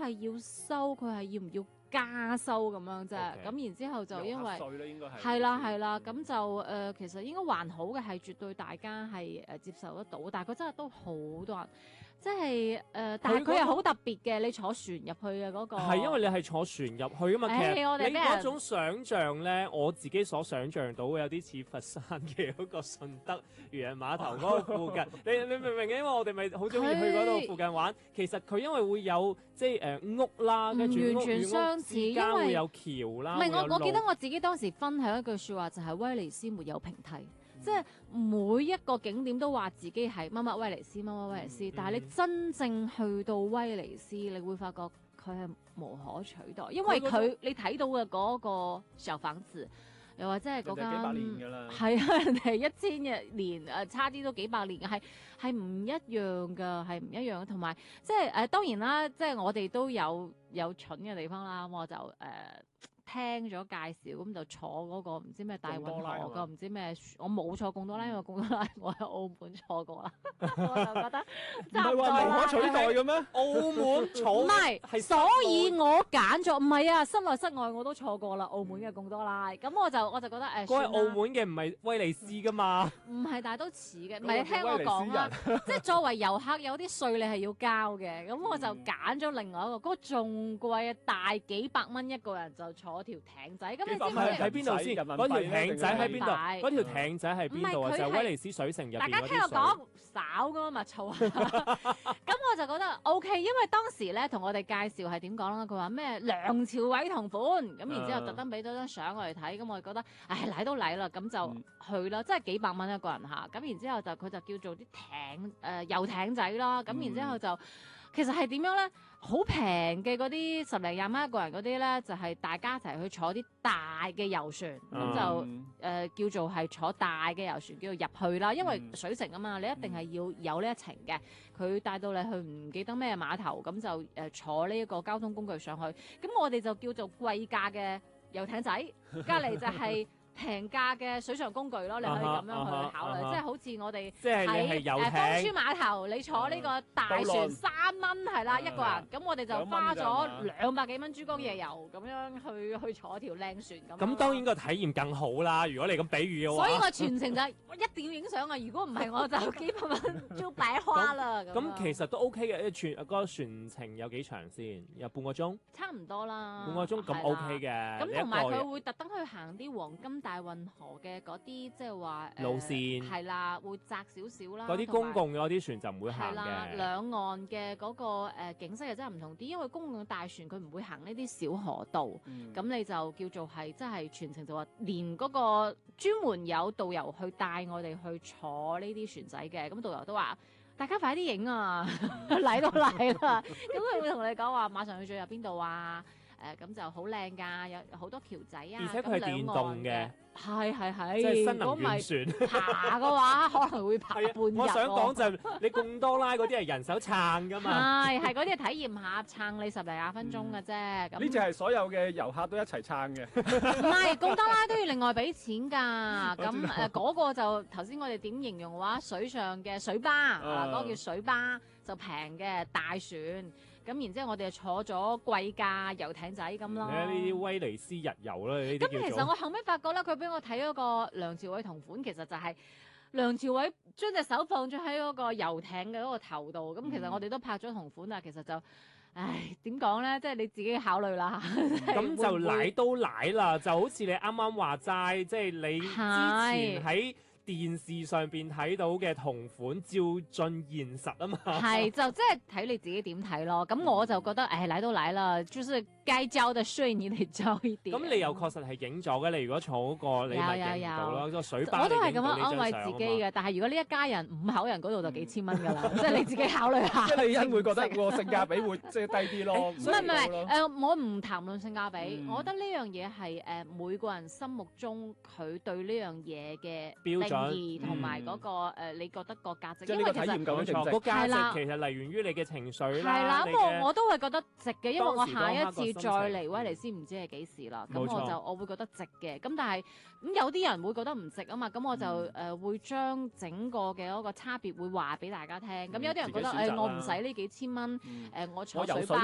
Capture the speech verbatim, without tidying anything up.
係要收，佢係要唔要加收咁樣啫。咁 Okay. 然之後就因為稅咧應該係係啦係啦，咁就誒、呃、其實應該還好嘅係絕對大家係誒、呃、接受得到，但係佢真係都好多人，即係誒、呃，但係佢係好特別嘅，你坐船入去嘅嗰、個係因為你係坐船入去啊嘛， 唉其實你我哋俾人嗰種想像咧，我自己所想像到會有啲似佛山嘅嗰個順德漁人碼頭嗰個附近，你你明唔明嘅？因為我哋咪好中意去嗰度附近玩，其實佢因為會有即係誒、呃、屋啦，跟住唔完屋與屋全相似之間因為會有橋啦， 唔係會有我我記得路我自己當時分享一句説話就係威尼斯沒有平梯。 嗯即係每一個景點都話自己係乜乜威尼斯乜乜威尼斯， 嗯但係你真正去到威尼斯，你會發覺佢係無可取代，因為佢嗰佢你睇到嘅嗰個小房子，又或者係嗰人哋幾百年間㗎啦係啊，人哋一千日年誒差啲都幾百年嘅，係係唔一樣㗎，係唔一樣。同埋即係誒、呃、當然啦，即係我哋都有有蠢嘅地方啦，咁我就誒。呃聽咗介紹咁就坐嗰個唔知咩大運河個唔知咩，我冇坐貢多拉，因為貢多拉我喺澳門坐過啦，我就覺得唔係話無可取代嘅咩？ 澳門坐唔係， 係所以我揀咗唔係啊，室內室外我都坐過啦，澳門嘅貢多拉，咁我就我就覺得誒， 嗰係算啦澳門嘅，唔係威尼斯噶嘛。 唔係，但係都似嘅。唔嗰個係，你聽我講啦， 威即係作為遊客有啲稅你係要交嘅，咁我就揀咗另外一個，嗰、個仲貴啊，大幾百蚊一個人就坐條艇仔，咁你知唔幾百蚊知？ 喺邊度先？ 人民幣嗰條艇仔喺邊度？ 人民幣嗰條艇仔喺邊度啊？ 唔係佢係就係威尼斯水城入邊大家聽我講少噶嘛，嘈啊！咁我就覺得 O K，因為當時咧同我哋介紹係點講啦？佢話咩梁朝偉同款，咁然之後特登俾咗張相我哋睇，咁我哋覺得唉嚟都嚟啦，咁就去啦，即係幾百蚊一個人嚇。咁然之後就佢就叫做啲艇誒、呃、遊艇仔啦，咁然之後就。其實係點樣咧？好平嘅嗰啲十零廿蚊一個人嗰啲咧，就係、是、大家一齊去坐啲大嘅遊船，咁、 嗯就誒、呃、叫做係坐大嘅遊船，叫做入去啦。因為水城啊嘛，你一定係要有呢一程嘅。佢帶到你去唔記得咩碼頭，咁就誒、呃、坐呢一個交通工具上去。咁我哋就叫做貴價嘅遊艇仔，隔離就係、平價嘅水上工具咯，你可以咁樣去考慮， uh huh, uh huh, 即係好似我哋即係你係喺遊艇誒芳村碼頭，你坐呢個大渡輪船三蚊係啦一個人，咁我哋就花兩蚊咗兩百幾蚊珠江夜遊咁樣去去坐條靚船咁。 咁當然個體驗更好啦。如果你咁比喻嘅話， 所以我全程就係我一定要影相啊！如果唔係我就幾百蚊就擺花啦。咁咁其實都 OK 嘅。船嗰個船程有幾長先？有半個鐘？ 差唔多啦， 半個鐘咁 OK 嘅。 咁同埋你一個佢會特登去行啲黃金大運河嘅嗰啲，即係話誒路線係啦，會窄少少啦。 嗰啲公共嘅嗰啲船就唔會行係啦， 嘅。 兩岸嘅嗰、個、呃、景色又真係唔同啲，因為公共大船佢唔會行呢啲小河道，咁、 嗯你就叫做係即係全程就話連嗰個專門有導遊去帶我哋去坐呢啲船仔嘅，咁導遊都話。大家快啲影啊！嚟都嚟啦，咁佢會同你講話馬上去最入邊度啊？誒、咁就好靚㗎，有好多橋仔啊， 而且佢係電動嘅， 係係係， 即係新能如果唔源係船。 爬嘅話，可能會爬半日喎。 我想講就係你貢多拉嗰啲係人手撐㗎嘛。 係係嗰啲係體驗下撐你十零廿分鐘嘅啫。咁呢只係所有嘅遊客都一齊撐嘅。 唔係貢多拉都要另外俾錢㗎。 我知道咁誒嗰個就頭先我哋點形容嘅話，水上嘅水巴啊，嗰個叫水巴就平嘅大船。咁然之後我哋就坐咗貴價遊艇仔咁咯。 你睇呢啲威尼斯日遊啦，呢啲咁其實叫做我後尾發覺咧，佢俾我睇嗰個梁朝偉同款，其實就係梁朝偉將隻手放咗喺嗰個遊艇嘅嗰個頭度。咁、 嗯其實我哋都拍咗同款啊，其實就，唉，點講咧？即係你自己考慮啦。 咁就奶都奶啦，就好似你啱啱話齋，即係你之前喺電視上邊睇到嘅同款照進現實啊嘛。 係就即係睇你自己點睇咯。咁我就覺得，誒嚟都嚟啦，就是該交的稅你哋交一啲。 咁你又確實係影咗嘅，你如果坐嗰個你咪影唔到咯，個水巴我都係咁樣你影到呢安慰張相自己嘅。但係如果呢一家人五口人嗰度就幾千蚊㗎啦，即係你自己考慮下。 即係你因會覺得個性價比會即係低啲咯。唔唔係唔係咯誒，我唔談論性價比， 嗯我覺得呢樣嘢係誒每個人心目中佢對呢樣嘢嘅定標準義同埋嗰個誒，你覺得個價值，因為其實即係呢個體驗究竟值唔冇錯， 值個價係啦值其實嚟源於你嘅情緒係啦。 啦， 你咁我嘅我都係覺得值嘅，因為我當時下一當刻個心情次再嚟威尼斯唔知係幾時啦，咁冇錯我就我會覺得值嘅。咁但係咁有啲人會覺得唔值啊嘛，咁我就嗯誒會將整個嘅嗰個差別會話俾大家聽。咁有啲人覺得自己選擇啦誒我唔使呢幾千蚊， 嗯誒我坐我游水巴